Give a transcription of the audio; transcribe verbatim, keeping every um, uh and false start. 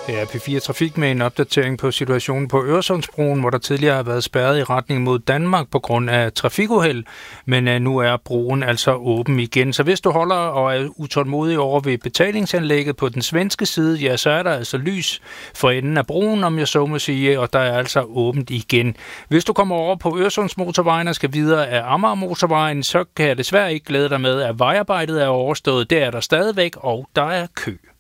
Her er P fire Trafik med en opdatering på situationen på Øresundsbroen, hvor der tidligere har været spærret i retning mod Danmark på grund af trafikuheld, men nu er broen altså åben igen. Så hvis du holder og er utålmodig over ved betalingsanlægget på den svenske side, ja, så er der altså lys for enden af broen, om jeg så må sige, og der er altså åbent igen. Hvis du kommer over på Øresundsmotorvejen og skal videre af Amagermotorvejen, så kan jeg desværre ikke glæde dig med, at vejarbejdet er overstået. Det er der stadigvæk, og der er kø.